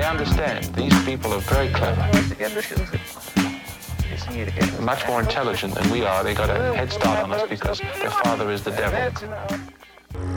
understand, these people are very clever. Much more intelligent than we are. They got a head start on us because their father is the devil.